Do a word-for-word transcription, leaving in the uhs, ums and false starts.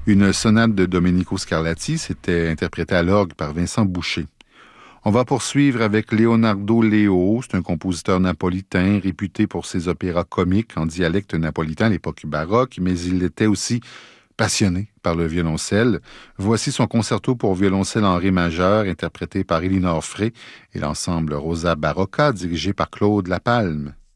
Une sonate de Domenico Scarlatti, c'était interprété à l'orgue par Vincent Boucher. On va poursuivre avec Leonardo Leo, c'est un compositeur napolitain réputé pour ses opéras comiques en dialecte napolitain à l'époque baroque, mais il était aussi passionné par le violoncelle. Voici son concerto pour violoncelle en ré majeur, interprété par Elinor Frey et l'ensemble Rosa Barocca, dirigé par Claude Lapalme.